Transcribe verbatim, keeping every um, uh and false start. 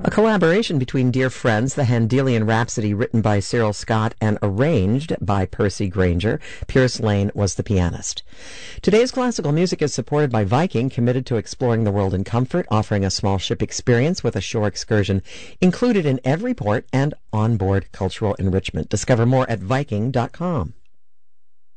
A collaboration between dear friends, the Handelian Rhapsody, written by Cyril Scott and arranged by Percy Granger. Pierce Lane was the pianist. Today's classical music is supported by Viking, committed to exploring the world in comfort, offering a small ship experience with a shore excursion included in every port and onboard cultural enrichment. Discover more at Viking dot com.